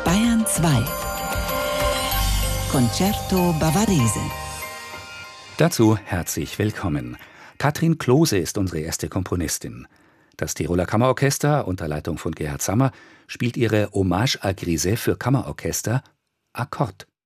Bayern 2 Concerto Bavarese. Dazu herzlich willkommen. Katrin Klose ist unsere erste Komponistin. Das Tiroler Kammerorchester unter Leitung von Gerhard Sammer spielt ihre Hommage à Grisey für Kammerorchester Akkord.